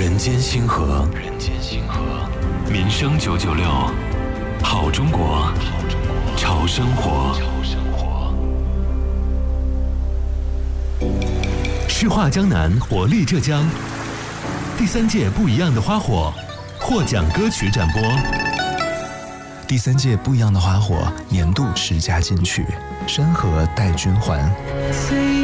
人间星河，民生996，好中国，潮生活。诗画江南，活力浙江。第3届不一样的花火获奖歌曲展播。 第3届不一样的花火年度10佳金曲，山河带君还。